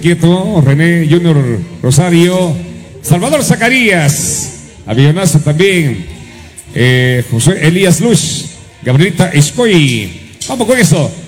Quieto, René Junior Rosario, Salvador Zacarías, avionazo también, José Elías Luz, Gabrielita Escoy. Vamos con eso.